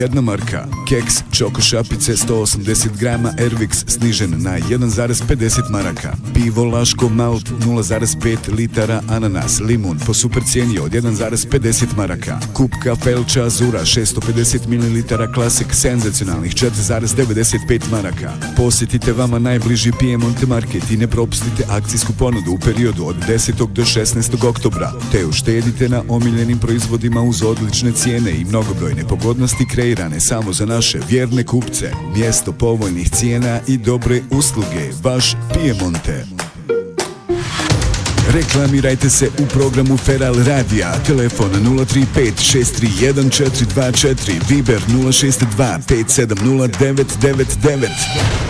Jedna marka. Keks Čoko šapice 180 grama Ervix snižen na 1,50 maraka. Pivo Laško Malt 0,5 litara ananas limun po super cijeni od 1,50 maraka. Kupka Felča Azura 650 ml klasik senzacionalnih 4,95 maraka. Posjetite vama najbliži Piemonte Market i ne propustite akcijsku ponudu u periodu od 10. do 16. oktobra, te uštedite na omiljenim proizvodima uz odlične cijene i mnogobrojne pogodnosti kreirane samo za naše vjerne kupce. Mjesto povoljnih cijena i dobre usluge, vaš Piemonte. Reklamirajte se u programu Feral Radija. Telefon 035 631 424, Viber 062 570 999.